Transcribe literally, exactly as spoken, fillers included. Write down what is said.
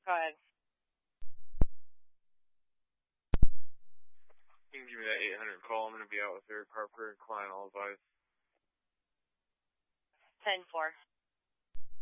Go ahead. You can give me that eight hundred call. I'm going to be out with Eric Harper and client. I'll advise. ten four.